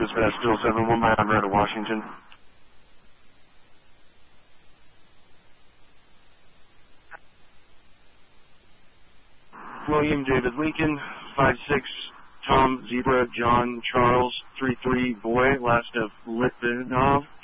Dispatch, still 719, Red of Washington. William David Lincoln, 5-6, Tom Zebra, John Charles, 3-3, Boy, last of Litvinov,